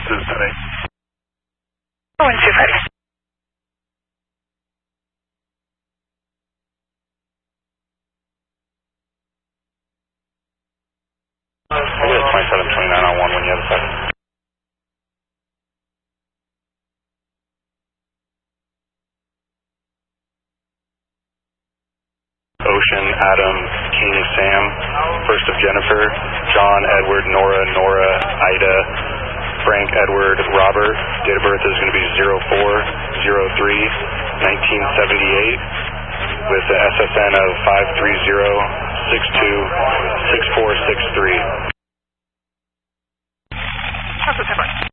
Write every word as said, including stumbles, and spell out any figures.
is today. Oh, and two five. Maybe it's twenty-seven twenty-nine on one when you have a second. Ocean, Adam, King, Sam, first of Jennifer, John, Edward, Nora, Nora, Ida, Frank, Edward, Robert. Date of birth is going to be zero four zero three nineteen seventy-eight with the S S N of five three zero six two six four six three. How's it,